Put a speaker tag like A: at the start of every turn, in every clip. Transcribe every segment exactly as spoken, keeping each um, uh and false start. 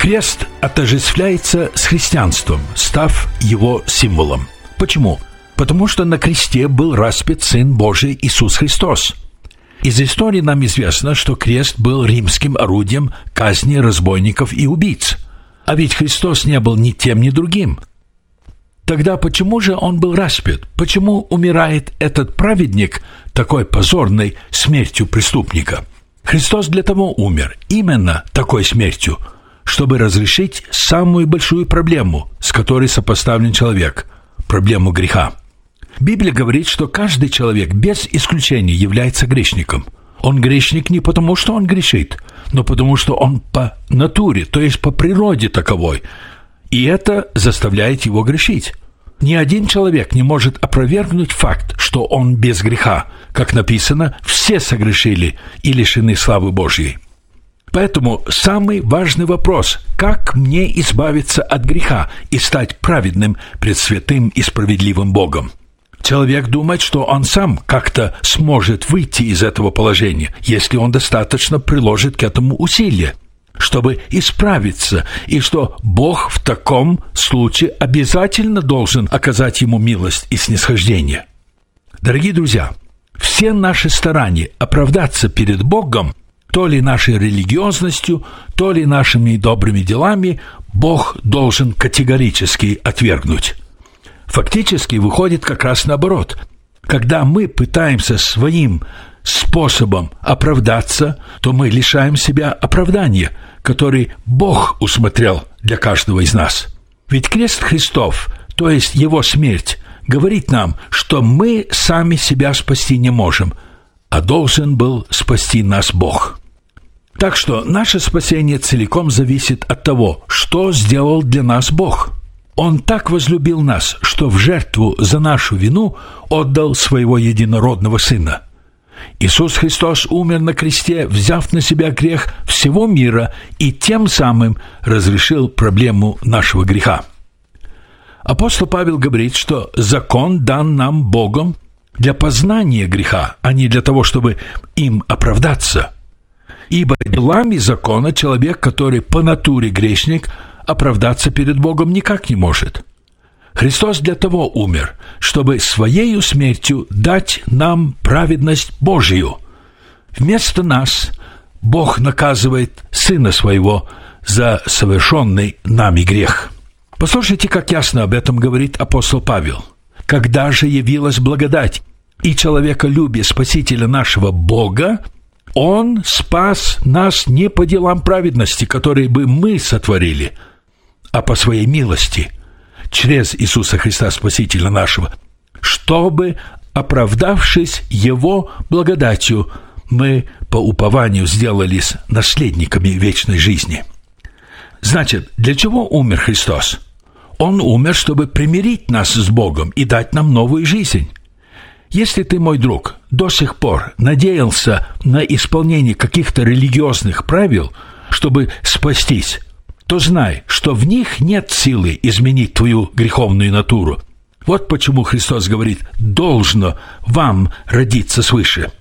A: Крест отождествляется с христианством, став его символом. Почему? Потому что на кресте был распят Сын Божий Иисус Христос. Из истории нам известно, что крест был римским орудием казни разбойников и убийц. А ведь Христос не был ни тем, ни другим. Тогда почему же Он был распят? Почему умирает этот праведник такой позорной смертью преступника? Христос для того умер, именно такой смертью, чтобы разрешить самую большую проблему, с которой сопоставлен человек – проблему греха. Библия говорит, что каждый человек без исключения является грешником. Он грешник не потому, что он грешит, но потому, что он по натуре, то есть по природе таковой. И это заставляет его грешить. Ни один человек не может опровергнуть факт, что он без греха. Как написано, все согрешили и лишены славы Божьей. Поэтому самый важный вопрос – как мне избавиться от греха и стать праведным пред святым и справедливым Богом? Человек думает, что он сам как-то сможет выйти из этого положения, если он достаточно приложит к этому усилия, чтобы исправиться, и что Бог в таком случае обязательно должен оказать ему милость и снисхождение. Дорогие друзья, все наши старания оправдаться перед Богом, то ли нашей религиозностью, то ли нашими добрыми делами, Бог должен категорически отвергнуть. Фактически выходит как раз наоборот. Когда мы пытаемся своим способом оправдаться, то мы лишаем себя оправдания, который Бог усмотрел для каждого из нас. Ведь крест Христов, то есть Его смерть, говорит нам, что мы сами себя спасти не можем, а должен был спасти нас Бог. Так что наше спасение целиком зависит от того, что сделал для нас Бог. Он так возлюбил нас, что в жертву за нашу вину отдал своего единородного Сына. Иисус Христос умер на кресте, взяв на себя грех всего мира и тем самым разрешил проблему нашего греха. Апостол Павел говорит, что закон дан нам Богом для познания греха, а не для того, чтобы им оправдаться. Ибо делами закона человек, который по натуре грешник, оправдаться перед Богом никак не может. Христос для того умер, чтобы своею смертью дать нам праведность Божию. Вместо нас Бог наказывает Сына Своего за совершенный нами грех. Послушайте, как ясно об этом говорит апостол Павел. «Когда же явилась благодать и человеколюбие Спасителя нашего Бога, Он спас нас не по делам праведности, которые бы мы сотворили, а по Своей милости, через Иисуса Христа, Спасителя нашего, чтобы, оправдавшись Его благодатью, мы по упованию сделались наследниками вечной жизни». Значит, для чего умер Христос? Он умер, чтобы примирить нас с Богом и дать нам новую жизнь. Если ты, мой друг, до сих пор надеялся на исполнение каких-то религиозных правил, чтобы спастись, то знай, что в них нет силы изменить твою греховную натуру. Вот почему Христос говорит: «Должно вам родиться свыше».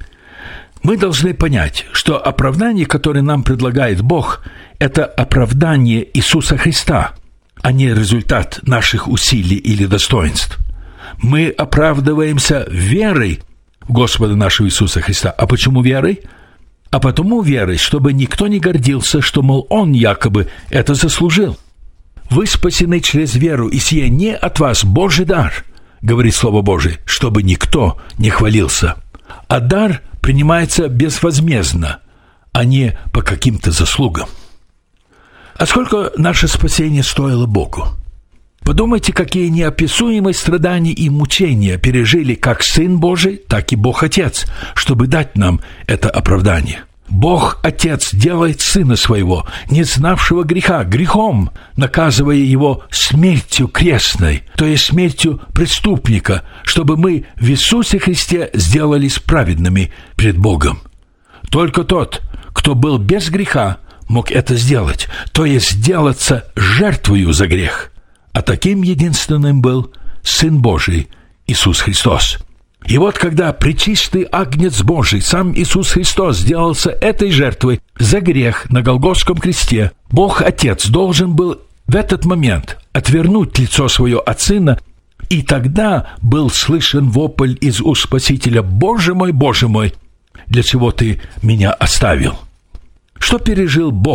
A: Мы должны понять, что оправдание, которое нам предлагает Бог, это оправдание Иисуса Христа, а не результат наших усилий или достоинств. Мы оправдываемся верой в Господа нашего Иисуса Христа. А почему верой? А потому верой, чтобы никто не гордился, что, мол, он якобы это заслужил. «Вы спасены через веру, и сие не от вас Божий дар», говорит Слово Божие, чтобы никто не хвалился. А дар принимается безвозмездно, а не по каким-то заслугам. А сколько наше спасение стоило Богу? Подумайте, какие неописуемые страдания и мучения пережили как Сын Божий, так и Бог Отец, чтобы дать нам это оправдание. Бог Отец делает Сына Своего, не знавшего греха, грехом, наказывая Его смертью крестной, то есть смертью преступника, чтобы мы в Иисусе Христе сделались праведными пред Богом. Только тот, кто был без греха, мог это сделать, то есть сделаться жертвою за грех. А таким единственным был Сын Божий Иисус Христос. И вот когда пречистый Агнец Божий, сам Иисус Христос, сделался этой жертвой за грех на Голгофском кресте, Бог Отец должен был в этот момент отвернуть лицо свое от Сына, и тогда был слышен вопль из уст Спасителя: «Боже мой, Боже мой, для чего ты меня оставил?» Что пережил Бог